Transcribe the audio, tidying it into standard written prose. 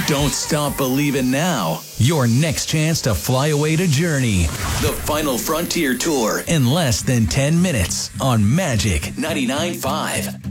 Don't stop believing now. Your next chance to fly away to Journey. The Final Frontier Tour in less than 10 minutes on Magic 99.5.